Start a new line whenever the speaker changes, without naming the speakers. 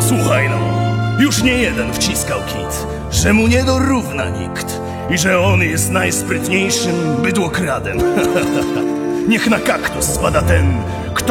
Słuchaj no, już nie jeden wciskał kit, że mu nie dorówna nikt i że on jest najsprytniejszym bydłokradem. Niech na kaktus spada ten, kto